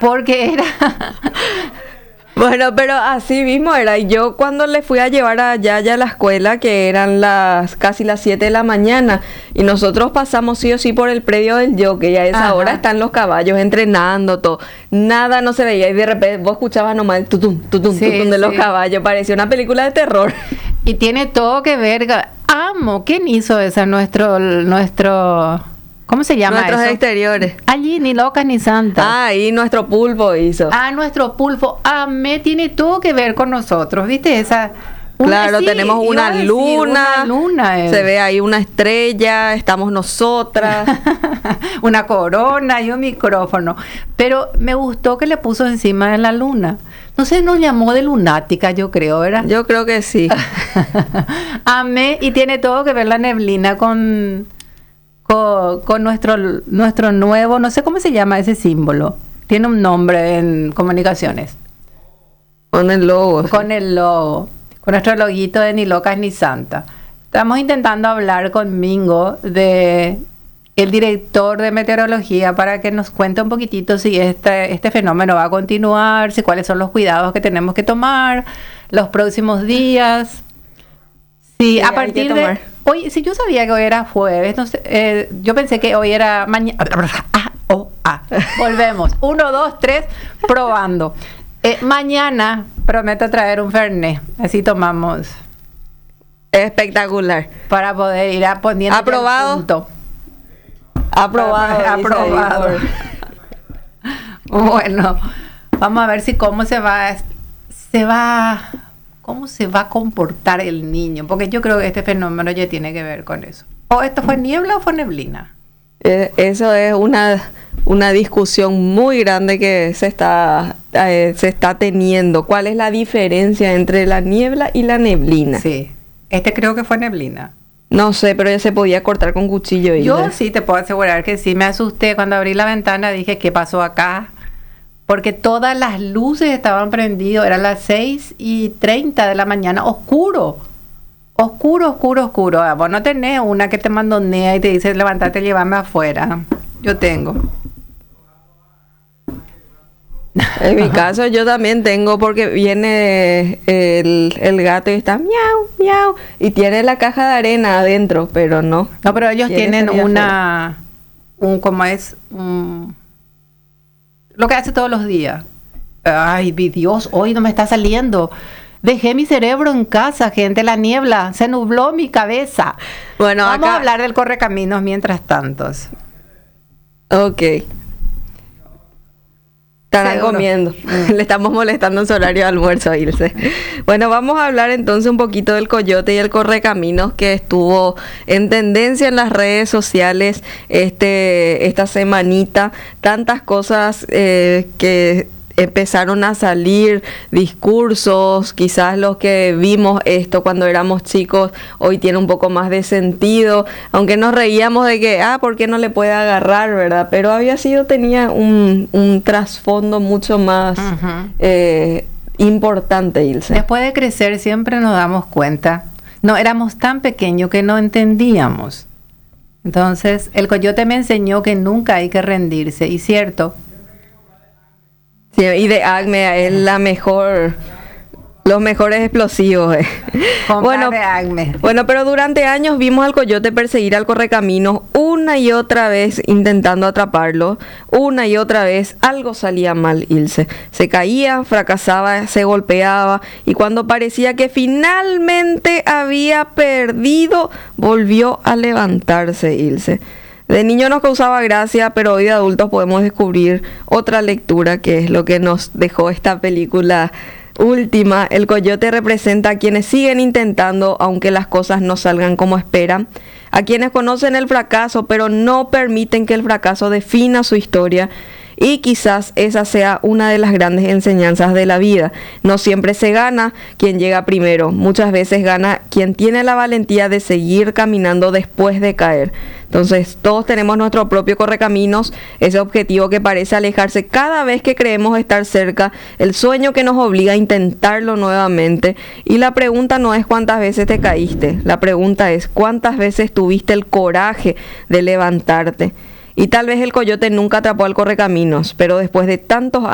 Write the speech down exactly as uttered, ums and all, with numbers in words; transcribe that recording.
porque era... Bueno, pero así mismo era. Y yo cuando le fui a llevar a Yaya a la escuela, que eran las casi las siete de la mañana, y nosotros pasamos sí o sí por el predio del Jockey, y a esa Ajá. hora están los caballos entrenando, todo. Nada no se veía, y de repente vos escuchabas nomás el tutum, tutum, Sí, tutum de los sí. caballos. Parecía una película de terror. Y tiene todo que ver. Amo. ¿Quién hizo esa? Nuestro, nuestro, ¿cómo se llama Nuestros eso? exteriores. Allí, ni locas ni santas. Ah, y nuestro pulpo hizo. Ah, nuestro pulpo. Amé, tiene todo que ver con nosotros. ¿Viste esa? Una- Claro, sí, tenemos iba una a decir, luna, una luna es. se ve ahí una estrella, estamos nosotras. Una corona y un micrófono. Pero me gustó que le puso encima de la luna. No sé, nos llamó de lunática, yo creo, ¿verdad? Yo creo que sí. Amé, y tiene todo que ver la neblina con, con, con nuestro, nuestro nuevo, no sé cómo se llama ese símbolo. Tiene un nombre en comunicaciones. Con el logo. Con el logo, con nuestro loguito de Ni Locas ni Santa. Estamos intentando hablar con Mingo, de el director de meteorología, para que nos cuente un poquitito si este, este fenómeno va a continuar, si cuáles son los cuidados que tenemos que tomar los próximos días. Sí, Sí, a hay que partir de tomar. hoy, si yo sabía que hoy era jueves, no sé, eh, yo pensé que hoy era mañana. Ah, oh, ah. Volvemos. Uno, dos, tres, probando. Eh, mañana prometo traer un Fernet, así tomamos Espectacular. para poder ir a poniendo ¿Aprobado? el punto. Aprobado. dice ahí Aprobado. por- Bueno, vamos a ver si cómo se va, se va, cómo se va a comportar el niño, porque yo creo que este fenómeno ya tiene que ver con eso. ¿O esto fue niebla o fue neblina? Eh, eso es una, una discusión muy grande que se está, eh, se está teniendo. ¿Cuál es la diferencia entre la niebla y la neblina? Sí, este creo que fue neblina. No sé, pero ya se podía cortar con cuchillo. Yo Hilda. sí te puedo asegurar que sí, me asusté cuando abrí la ventana, dije, ¿qué pasó acá? Porque todas las luces estaban prendidas, eran las seis y treinta de la mañana, oscuro, oscuro, oscuro, oscuro. Ah, vos no tenés una que te mandonea y te dice, levántate, llévame afuera. Yo tengo. En mi caso yo también tengo, porque viene el, el gato y está miau, miau, y tiene la caja de arena adentro, pero no. No, pero ellos Quiere tienen salir una, un, ¿cómo es? Un- lo que hace todos los días. Ay, mi Dios, hoy no me está saliendo. Dejé mi cerebro en casa, gente, la niebla, se nubló mi cabeza. Bueno, Vamos acá- a hablar del correcaminos mientras tanto. Ok. Estarán Seguro. comiendo. Le estamos molestando en su horario de almuerzo a Ilse. Bueno, vamos a hablar entonces un poquito del coyote y el correcaminos, que estuvo en tendencia en las redes sociales este esta semanita. Tantas cosas eh, que empezaron a salir, discursos, quizás los que vimos esto cuando éramos chicos hoy tiene un poco más de sentido, aunque nos reíamos de que, ah, ¿por qué no le puede agarrar, verdad? Pero había sido, tenía un, un trasfondo mucho más Ujú. eh, importante, Ilse. Después de crecer siempre nos damos cuenta, no éramos tan pequeños que no entendíamos. Entonces, el coyote me enseñó que nunca hay que rendirse, y cierto. Sí, y de Acme es la mejor, los mejores explosivos. eh. Comprar Bueno, de Acme. bueno, pero durante años vimos al coyote perseguir al correcaminos una y otra vez intentando atraparlo. Una y otra vez algo salía mal, Ilse. Se caía, fracasaba, se golpeaba, y cuando parecía que finalmente había perdido, volvió a levantarse, Ilse. De niño nos causaba gracia, pero hoy de adultos podemos descubrir otra lectura, que es lo que nos dejó esta película última. El coyote representa a quienes siguen intentando, aunque las cosas no salgan como esperan, a quienes conocen el fracaso, pero no permiten que el fracaso defina su historia. Y quizás esa sea una de las grandes enseñanzas de la vida. No siempre se gana quien llega primero. Muchas veces gana quien tiene la valentía de seguir caminando después de caer. Entonces, todos tenemos nuestro propio correcaminos, ese objetivo que parece alejarse cada vez que creemos estar cerca, el sueño que nos obliga a intentarlo nuevamente. Y la pregunta no es cuántas veces te caíste, la pregunta es cuántas veces tuviste el coraje de levantarte. Y tal vez el coyote nunca atrapó al correcaminos, pero después de tantos